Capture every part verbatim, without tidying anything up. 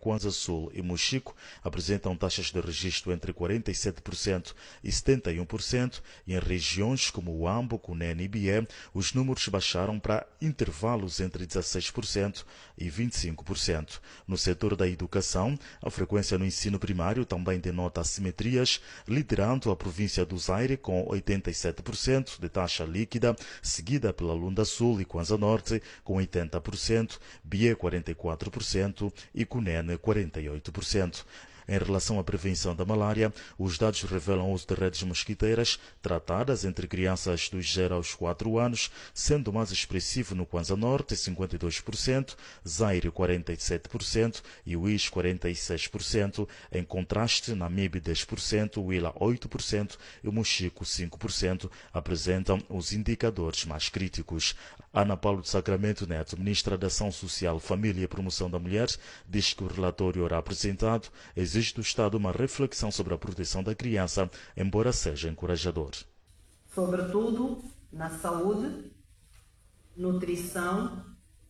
Kwanza Sul e Mochico apresentam taxas de registro entre quarenta e sete por cento e setenta e um por cento, e em regiões como Huambo, Cunene e Bié, os números baixaram para intervalos entre dezesseis por cento e vinte e cinco por cento. No setor da educação, a frequência no ensino primário também denota assimetrias, liderando a província do Zaire com oitenta e sete por cento de taxa líquida, seguida pela Lunda Sul e Kwanza Norte com oitenta por cento, Bié quarenta e quatro por cento e Cunene quarenta e oito por cento. Em relação à prevenção da malária, os dados revelam o uso de redes mosquiteiras tratadas entre crianças dos zero aos quatro anos, sendo mais expressivo no Kwanza Norte, cinquenta e dois por cento, Zaire quarenta e sete por cento e Uís quarenta e seis por cento. Em contraste, Namibe dez por cento, Huila oito por cento e Mochico cinco por cento apresentam os indicadores mais críticos. Ana Paulo de Sacramento Neto, ministra da Ação Social, Família e Promoção da Mulher, diz que o relatório ora apresentado exige do Estado uma reflexão sobre a proteção da criança, embora seja encorajador. Sobretudo na saúde, nutrição,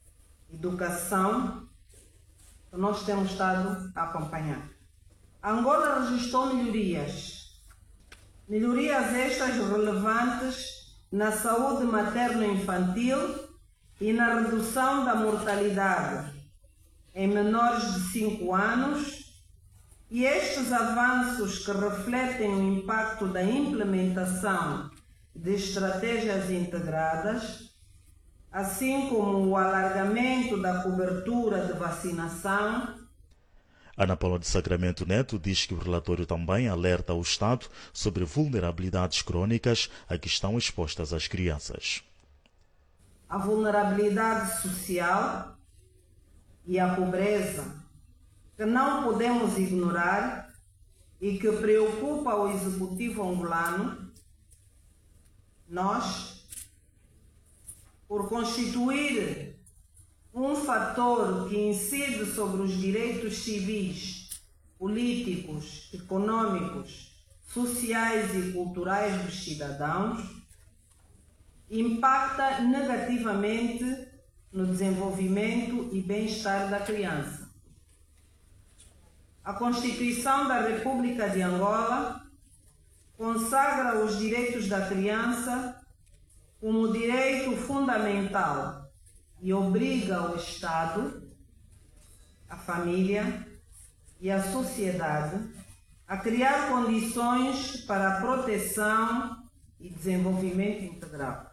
educação, nós temos estado a acompanhar. A Angola registrou melhorias, melhorias estas relevantes na saúde materno-infantil e na redução da mortalidade em menores de cinco anos, e estes avanços que refletem o impacto da implementação de estratégias integradas, assim como o alargamento da cobertura de vacinação. Ana Paula de Sacramento Neto diz que o relatório também alerta o Estado sobre vulnerabilidades crônicas a que estão expostas as crianças. A vulnerabilidade social e a pobreza, que não podemos ignorar e que preocupa o Executivo angolano, nós, por constituir um fator que incide sobre os direitos civis, políticos, econômicos, sociais e culturais dos cidadãos, impacta negativamente no desenvolvimento e bem-estar da criança. A Constituição da República de Angola consagra os direitos da criança como direito fundamental e obriga o Estado, a família e a sociedade a criar condições para a proteção e desenvolvimento integral.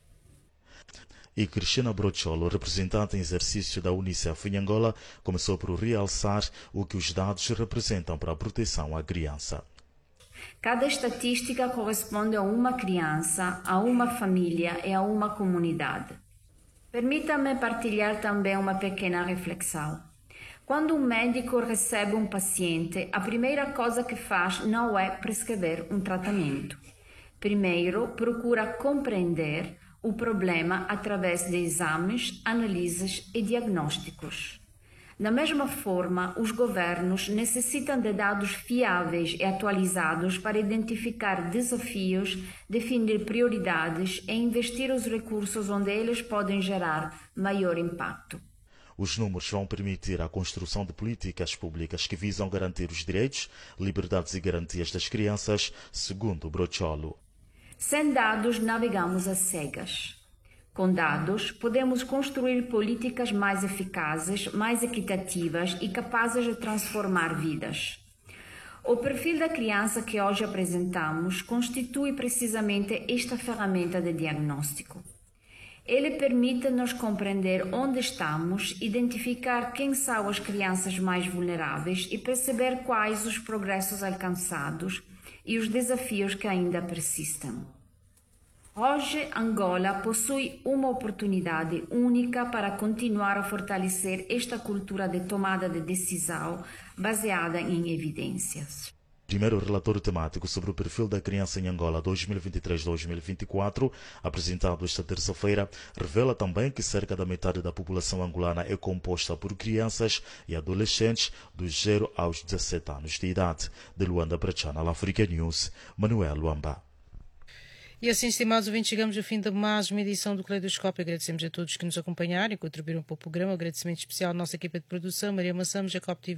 E Cristina Brocholo, representante em exercício da Unicef em Angola, começou por realçar o que os dados representam para a proteção à criança. Cada estatística corresponde a uma criança, a uma família e a uma comunidade. Permita-me partilhar também uma pequena reflexão. Quando um médico recebe um paciente, a primeira coisa que faz não é prescrever um tratamento. Primeiro, procura compreender o problema através de exames, análises e diagnósticos. Da mesma forma, os governos necessitam de dados fiáveis e atualizados para identificar desafios, definir prioridades e investir os recursos onde eles podem gerar maior impacto. Os números vão permitir a construção de políticas públicas que visam garantir os direitos, liberdades e garantias das crianças, segundo Brocholo. Sem dados, navegamos às cegas. Com dados, podemos construir políticas mais eficazes, mais equitativas e capazes de transformar vidas. O perfil da criança que hoje apresentamos constitui precisamente esta ferramenta de diagnóstico. Ele permite-nos compreender onde estamos, identificar quem são as crianças mais vulneráveis e perceber quais os progressos alcançados e os desafios que ainda persistem. Hoje, Angola possui uma oportunidade única para continuar a fortalecer esta cultura de tomada de decisão baseada em evidências. O primeiro relatório temático sobre o perfil da criança em Angola dois mil e vinte e três a dois mil e vinte e quatro, apresentado esta terça-feira, revela também que cerca da metade da população angolana é composta por crianças e adolescentes dos zero aos dezassete anos de idade. De Luanda para Channel Africa News, Manuel Luamba. E assim, estimados ouvintes, chegamos ao fim de mais uma edição do Caleidoscópio. Agradecemos a todos que nos acompanharam e contribuíram para o programa. Um agradecimento especial à nossa equipa de produção, Maria Massamo, Jacob T V.